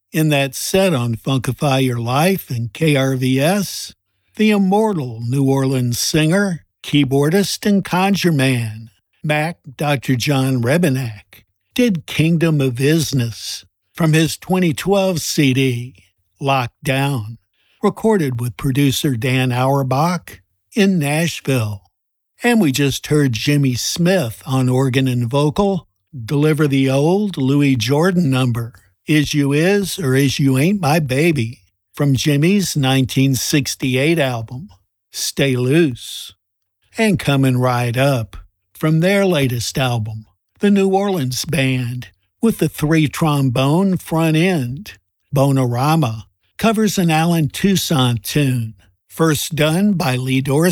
In that set on Funkify Your Life and KRVS, the immortal New Orleans singer, keyboardist, and conjure man, Mac Dr. John Rebenak, did Kingdom of Isness from his 2012 CD, Locked Down, recorded with producer Dan Auerbach in Nashville. And we just heard Jimmy Smith on organ and vocal deliver the old Louis Jordan number, Is You Is or Is You Ain't My Baby, from Jimmy's 1968 album, Stay Loose. And coming right up, from their latest album, the New Orleans Band, with the 3-trombone front end, Bonorama, covers an Alan Toussaint tune, first done by Lee Dorsey